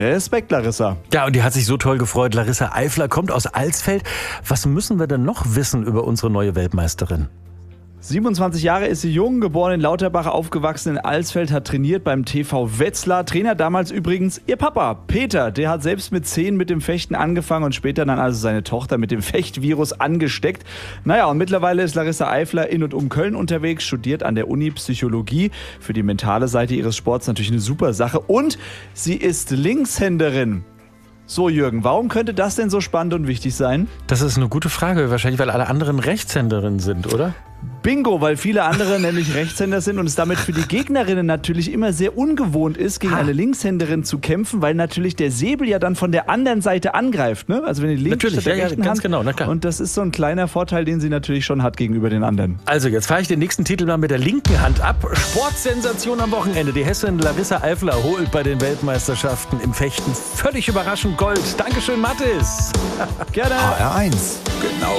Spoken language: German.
Respekt, Larissa. Ja, und die hat sich so toll gefreut. Larissa Eifler kommt aus Alsfeld. Was müssen wir denn noch wissen über unsere neue Weltmeisterin? 27 Jahre ist sie jung, geboren in Lauterbach, aufgewachsen in Alsfeld, hat trainiert beim TV Wetzlar. Trainer damals übrigens ihr Papa, Peter. Der hat selbst mit 10 mit dem Fechten angefangen und später dann also seine Tochter mit dem Fechtvirus angesteckt. Naja, und mittlerweile ist Larissa Eifler in und um Köln unterwegs, studiert an der Uni Psychologie. Für die mentale Seite ihres Sports natürlich eine super Sache. Und sie ist Linkshänderin. So, Jürgen, warum könnte das denn so spannend und wichtig sein? Das ist eine gute Frage. Wahrscheinlich, weil alle anderen Rechtshänderinnen sind, oder? Bingo, weil viele andere nämlich Rechtshänder sind und es damit für die Gegnerinnen natürlich immer sehr ungewohnt ist, gegen eine Linkshänderin zu kämpfen, weil natürlich der Säbel ja dann von der anderen Seite angreift, ne? Also wenn die linke Natürlich, statt der ja, rechten ganz Hand. genau, na klar. Und das ist so ein kleiner Vorteil, den sie natürlich schon hat gegenüber den anderen. Also, jetzt fahre ich den nächsten Titel mal mit der linken Hand ab. Sportsensation am Wochenende. Die Hessin Larissa Eifler holt bei den Weltmeisterschaften im Fechten völlig überraschend Gold. Dankeschön, Mathis. Gerne. HR1. Genau.